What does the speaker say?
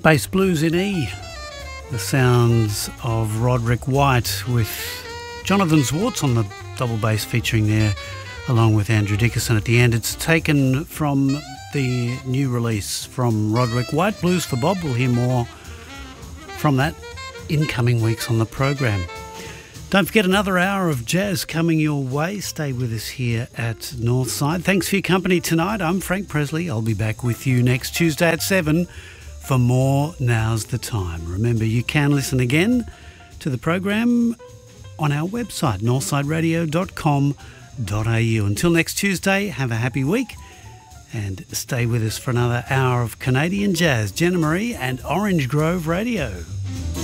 Bass Blues in E, the sounds of Roderick White with Jonathan Zwartz on the double bass featuring there along with Andrew Dickerson at the end. It's taken from the new release from Roderick White, Blues for Bob. We'll hear more from that in coming weeks on the program. Don't forget another hour of jazz coming your way. Stay with us here at Northside. Thanks for your company tonight. I'm Frank Presley. I'll be back with you next Tuesday at 7 for more Now's the Time. Remember, you can listen again to the program on our website, northsideradio.com.au. Until next Tuesday, have a happy week and stay with us for another hour of Canadian jazz. Jenna Marie and Orange Grove Radio.